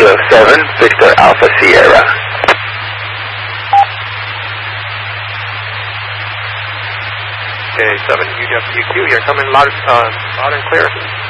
Kilo 7, Victor Alpha Sierra. Okay, 7 UWQ, you're coming loud and clear.